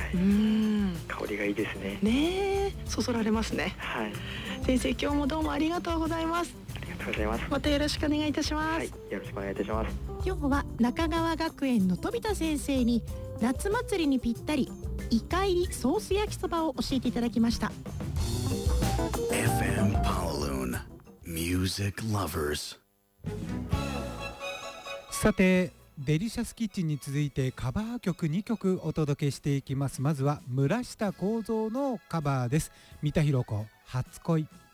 香りがいいですね。 ねえ、そそられますね。 はい。 先生、今日もどうもありがとうございます。 ありがとうございます。 またよろしくお願いいたします。 はい、よろしくお願いいたします。 今日は中川学園の飛田先生に夏祭りにぴったりイカ入りソース焼きそばを教えていただきました。 FM Pawaloon Music Lovers。 さてデリシャスキッチンに続いてカバー曲2曲お届けしていきます。まずは村下幸三のカバーです。三田寛子初恋。